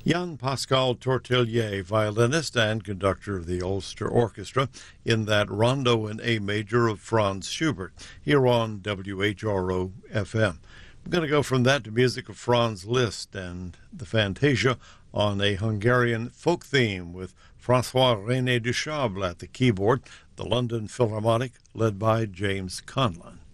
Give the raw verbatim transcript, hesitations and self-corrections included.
Jan Pascal Tortelier, violinist and conductor of the Ulster Orchestra, in that Rondo in A major of Franz Schubert, here on W H R O F M. We're going to go from that to music of Franz Liszt and the Fantasia on a Hungarian folk theme with François-René Duchable at the keyboard, the London Philharmonic, led by James Conlon.